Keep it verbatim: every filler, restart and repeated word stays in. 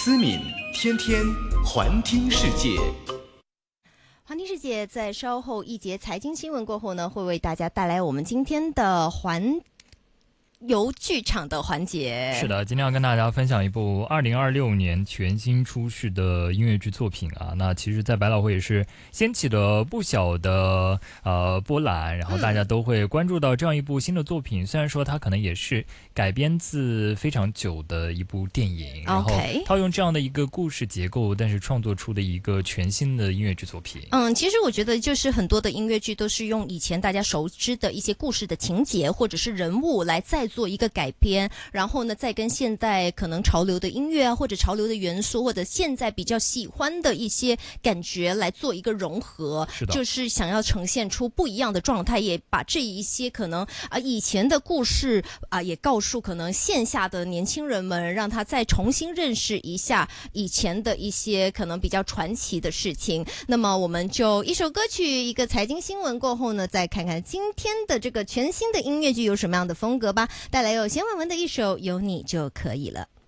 思敏天天环听世界。 环听世界在稍后一节财经新闻过后呢，会为大家带来我们今天的环游剧场的环节。 是的，今天要跟大家分享一部二零二六年全新出世的音乐剧作品啊。那其实在百老汇也是掀起了不小的呃波澜，然后大家都会关注到这样一部新的作品、嗯、虽然说它可能也是改编自非常久的一部电影，然后套用这样的一个故事结构，但是创作出的一个全新的音乐剧作品。 嗯，其实我觉得就是很多的音乐剧都是用以前大家熟知的一些故事的情节或者是人物来再做一个改编，然后呢再跟现代可能潮流的音乐啊，或者潮流的元素，或者现在比较喜欢的一些感觉来做一个融合， 是的， 就是想要呈现出不一样的状态，也把这一些可能啊以前的故事啊也告诉可能线下的年轻人们，让他再重新认识一下以前的一些可能比较传奇的事情。那么我们就一首歌曲一个财经新闻过后呢，再看看今天的这个全新的音乐剧有什么样的风格吧。带来有弦婉文的一首《有你就可以了》。